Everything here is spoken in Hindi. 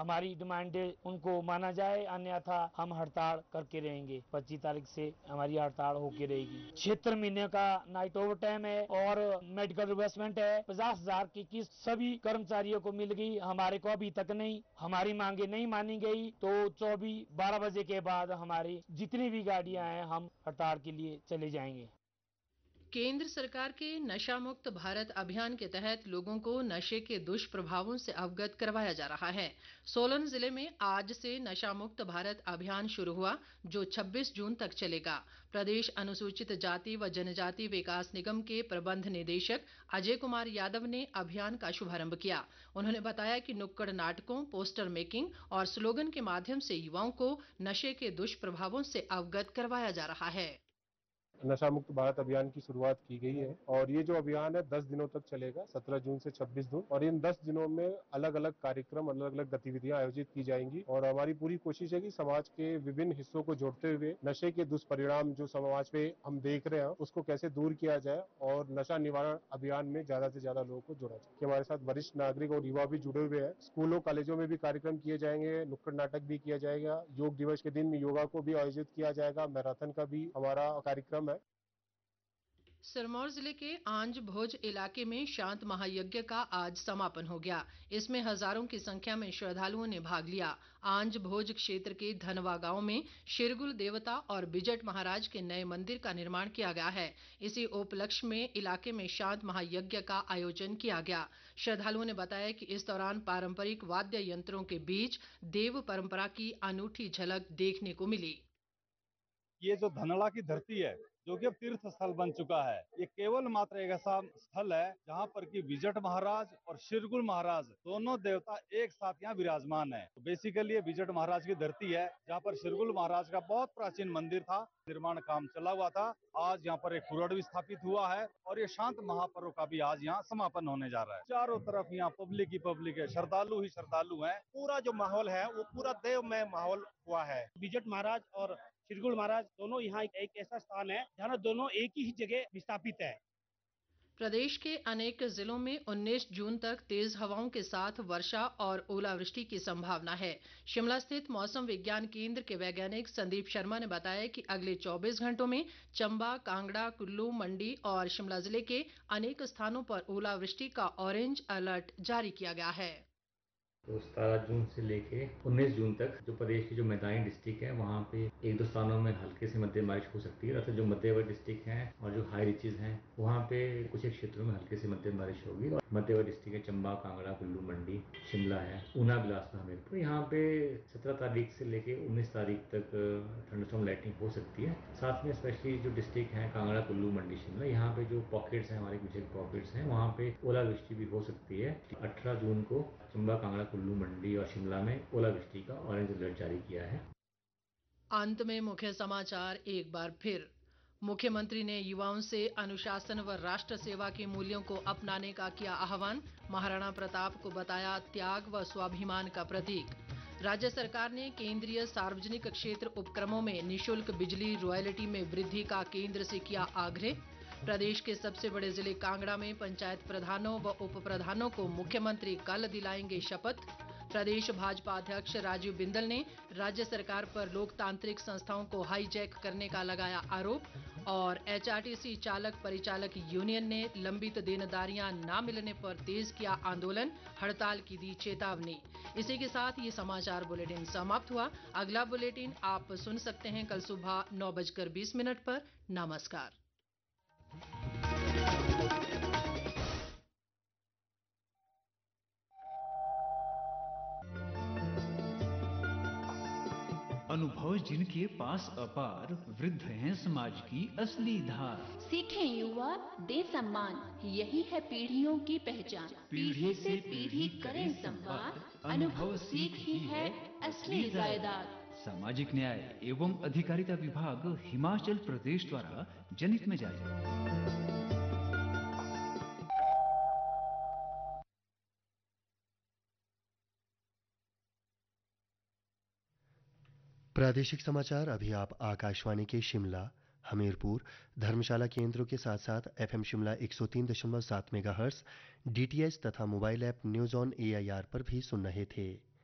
हमारी डिमांड उनको माना जाए, अन्यथा हम हड़ताल करके रहेंगे। 25 तारीख से हमारी हड़ताल होके रहेगी। 76 महीने का नाइट ओवर टाइम है और मेडिकल रिवर्समेंट है। 50,000 की किस्त सभी कर्मचारियों को मिल गई, हमारे को अभी तक नहीं। हमारी मांगे नहीं मानी गई तो 12 बजे के बाद हमारी जितनी भी गाड़ियां हैं हम हड़ताल के लिए चले जाएंगे। केंद्र सरकार के नशा मुक्त भारत अभियान के तहत लोगों को नशे के दुष्प्रभावों से अवगत करवाया जा रहा है। सोलन जिले में आज से नशा मुक्त भारत अभियान शुरू हुआ, जो 26 जून तक चलेगा। प्रदेश अनुसूचित जाति व जनजाति विकास निगम के प्रबंध निदेशक अजय कुमार यादव ने अभियान का शुभारंभ किया। उन्होंने बताया कि नुक्कड़ नाटकों, पोस्टर मेकिंग और स्लोगन के माध्यम से युवाओं को नशे के दुष्प्रभावों से अवगत करवाया जा रहा है। नशा मुक्त भारत अभियान की शुरुआत की गई है और ये जो अभियान है 10 दिनों तक चलेगा, 17 जून से 26 जून। और इन 10 दिनों में अलग अलग कार्यक्रम, अलग अलग गतिविधियां आयोजित की जाएंगी और हमारी पूरी कोशिश है कि समाज के विभिन्न हिस्सों को जोड़ते हुए नशे के दुष्परिणाम जो समाज पे हम देख रहे हैं उसको कैसे दूर किया जाए और नशा निवारण अभियान में ज्यादा से ज्यादा लोगों को जोड़ा जाए। हमारे साथ वरिष्ठ नागरिक और युवा भी जुड़े हुए हैं। स्कूलों कॉलेजों में भी कार्यक्रम किए जाएंगे, नुक्कड़ नाटक भी किया जाएगा, योग दिवस के दिन योगा को भी आयोजित किया जाएगा, मैराथन का भी हमारा कार्यक्रम है। सिरमौर जिले के आंज भोज इलाके में शांत महायज्ञ का आज समापन हो गया। इसमें हजारों की संख्या में श्रद्धालुओं ने भाग लिया। आंज भोज क्षेत्र के धनवा गांव में शिरगुल देवता और बिजट महाराज के नए मंदिर का निर्माण किया गया है। इसी उपलक्ष्य में इलाके में शांत महायज्ञ का आयोजन किया गया। श्रद्धालुओं ने बताया कि इस दौरान पारंपरिक वाद्य यंत्रों के बीच देव परंपरा की अनूठी झलक देखने को मिली। ये जो धनड़ा की धरती है, जो कि अब तीर्थ स्थल बन चुका है, ये केवल मात्र एक ऐसा स्थल है जहाँ पर कि विजट महाराज और शिरगुल महाराज दोनों देवता एक साथ यहाँ विराजमान है। तो बेसिकली ये विजट महाराज की धरती है, जहाँ पर शिरगुल महाराज का बहुत प्राचीन मंदिर था, निर्माण काम चला हुआ था। आज यहाँ पर एक कुरड़ भी स्थापित हुआ है और ये शांत महापर्व का भी आज यहाँ समापन होने जा रहा है। चारों तरफ यहाँ पब्लिक ही पब्लिक है, श्रद्धालु ही श्रद्धालु है। पूरा जो माहौल है वो पूरा देवमय माहौल हुआ है। विजट महाराज और शिरगुल महाराज दोनों यहाँ एक ऐसा स्थान है जहाँ दोनों एक ही जगह विस्थापित है। प्रदेश के अनेक जिलों में 19 जून तक तेज हवाओं के साथ वर्षा और ओलावृष्टि की संभावना है। शिमला स्थित मौसम विज्ञान केंद्र के वैज्ञानिक संदीप शर्मा ने बताया कि अगले 24 घंटों में चंबा, कांगड़ा, कुल्लू, मंडी और शिमला जिले के अनेक स्थानों पर ओलावृष्टि का ऑरेंज अलर्ट जारी किया गया है। तो 17 जून से लेके 19 जून तक जो प्रदेश की जो मैदानी डिस्ट्रिक्ट है वहाँ पे एक दो स्थानों में हल्के से मध्यम बारिश हो सकती है, तथा जो मध्यवर्ती डिस्ट्रिक्ट हैं और जो हाई रिचेज हैं वहाँ पे कुछ एक क्षेत्रों में हल्के से मध्यम बारिश होगी। और मध्यवर्ती डिस्ट्रिक्ट है चंबा, कांगड़ा, कुल्लू, मंडी, शिमला है, ऊना, बिलासपुर, हमीरपुर, यहाँ पे 17 तारीख से लेके 19 तारीख तक थंडरस्टॉर्म लाइटनिंग हो सकती है। साथ में स्पेशली जो डिस्ट्रिक्ट है कांगड़ा, कुल्लू, मंडी, शिमला, यहाँ पे जो पॉकेट्स हैं, हमारे कुछ एक पॉकेट्स हैं, वहाँ पे ओलावृष्टि भी हो सकती है। 18 जून को चंबा, कांगड़ा, कुल्लू, मंडी और शिमला में ओलावृष्टि का ऑरेंज अलर्ट जारी किया है। अंत में मुख्य समाचार एक बार फिर। मुख्यमंत्री ने युवाओं से अनुशासन व राष्ट्र सेवा के मूल्यों को अपनाने का किया आह्वान। महाराणा प्रताप को बताया त्याग व स्वाभिमान का प्रतीक। राज्य सरकार ने केंद्रीय सार्वजनिक क्षेत्र उपक्रमों में निशुल्क बिजली रॉयल्टी में वृद्धि का केंद्र से किया आग्रह। प्रदेश के सबसे बड़े जिले कांगड़ा में पंचायत प्रधानों व उप प्रधानों को मुख्यमंत्री कल दिलाएंगे शपथ। प्रदेश भाजपा अध्यक्ष राजीव बिंदल ने राज्य सरकार पर लोकतांत्रिक संस्थाओं को हाईजैक करने का लगाया आरोप। और एचआरटीसी चालक परिचालक यूनियन ने लंबित देनदारियां न मिलने पर तेज किया आंदोलन, हड़ताल की दी चेतावनी। इसी के साथ ये समाचार बुलेटिन समाप्त हुआ। अगला बुलेटिन आप सुन सकते हैं कल सुबह 9:20 पर। नमस्कार। अनुभव जिनके पास अपार, वृद्ध हैं समाज की असली धार। सीखें युवा, दे सम्मान, यही है पीढ़ियों की पहचान। पीढ़ी से पीढ़ी करें संवाद, अनुभव सीख ही है असली जायदाद। सामाजिक न्याय एवं अधिकारिता विभाग हिमाचल प्रदेश द्वारा जनहित में जारी। प्रादेशिक समाचार अभी आप आकाशवाणी के शिमला, हमीरपुर, धर्मशाला केंद्रों के साथ साथ एफएम शिमला 103.7 मेगाहर्ट्ज, डीटीएच तथा mobile app news on AIR पर भी सुन रहे थे।